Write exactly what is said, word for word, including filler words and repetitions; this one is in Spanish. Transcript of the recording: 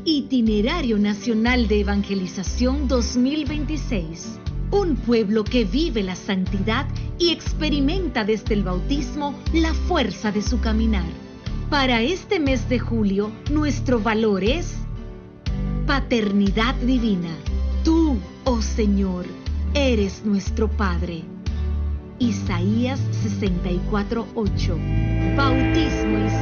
Itinerario Nacional de Evangelización dos mil veintiséis. Un pueblo que vive la santidad y experimenta desde el bautismo la fuerza de su caminar. Para este mes de julio, nuestro valor es paternidad divina. Tú, oh Señor, eres nuestro Padre. Isaías sesenta y cuatro, ocho. Bautismo y